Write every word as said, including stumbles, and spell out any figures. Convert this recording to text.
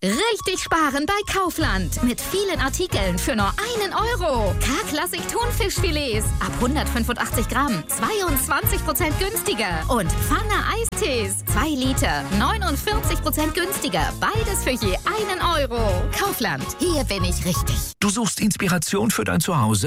Richtig sparen bei Kaufland. Mit vielen Artikeln für nur einen Euro. K-Klassik Thunfischfilets ab hundertfünfundachtzig Gramm. zweiundzwanzig Prozent günstiger. Und Pfanne Eistees. zwei Liter. neunundvierzig Prozent günstiger. Beides für je einen Euro. Kaufland. Hier bin ich richtig. Du suchst Inspiration für dein Zuhause?